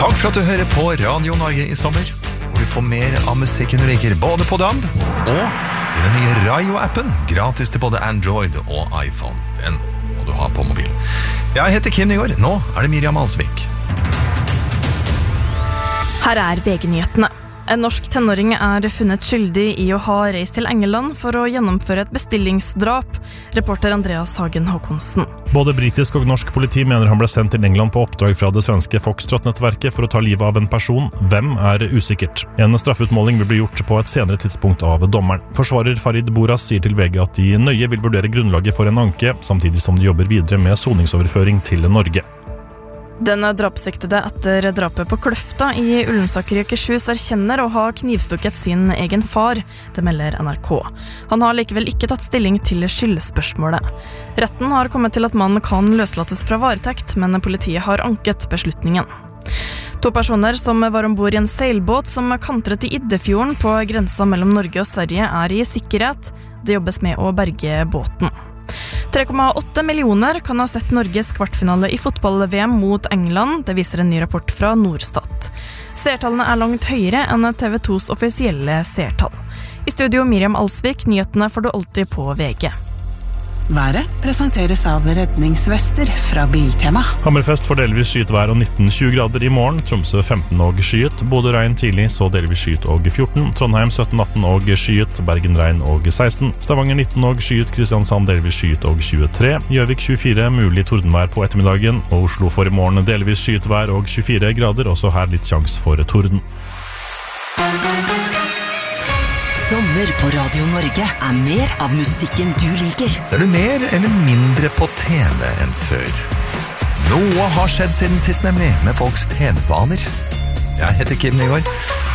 Takk for at du hører på Radio Norge i sommer, hvor du får mer av musikken du liker, både på DAB og i den nye Rayo-appen, gratis til både Android og iPhone. Den må du ha på mobilen. Jeg heter Kim Nygaard, nå er det Miriam Alsvik. Her er VG-nyhetene. En norsk tenåring er funnet skyldig i å ha reist til England for å gjennomføre et bestillingsdrap, reporter Andreas Hagen Håkonsen. Både britisk og norsk politi mener han ble sendt til England på oppdrag fra det svenske Foxtrot-nettverket for å ta livet av en person. Hvem er usikkert. En straffutmåling vil bli gjort på et senere tidspunkt av dommeren. Forsvarer Farid Boras sier til VG at de nøye vil vurdere grunnlaget for en anke, samtidig som de jobber videre med soningsoverføring til Norge. Den drapssiktede etter drapet på Kløfta i Ullensaker i Akershus erkjenner å ha knivstukket sin egen far, det melder NRK. Han har likevel ikke tatt stilling til skyldspørsmålet. Retten har kommet til at mannen kan løslates fra varetekt, men politiet har anket beslutningen. 2 personer som var ombord i en seilbåt som kantret i Iddefjorden på grensa mellom Norge og Sverige er i sikkerhet. Det jobbes med å berge båten. 3,8 millioner kan ha sett Norges kvartfinale i fotball-VM mot England, det viser en ny rapport fra Norstat. Seertallene er langt høyere enn TV 2s offisielle seertall. I studio Miriam Alsvik, nyhetene får du alltid på VG. Været presenteres av redningsvester fra Biltema. Hammerfest får delvis skyet vær og 19-20 grader i morgen, Tromsø 15 og skyet, Bodø regn tidlig, så delvis skyet og 14, Trondheim 17-18 og skyet, Bergen regn og 16, Stavanger 19 og skyet, Kristiansand delvis skyet og 23, Gjøvik 24, mulig tordenvær på ettermiddagen, og Oslo får i morgen delvis skyet vær og 24 grader, også her litt sjans for torden. Sommer på Radio Norge er mer av musikken du liker. Ser du mer eller mindre på TV enn før? Noe har skjedd siden sist nemlig, med folks TV-vaner. Jeg heter Kim Nygaard,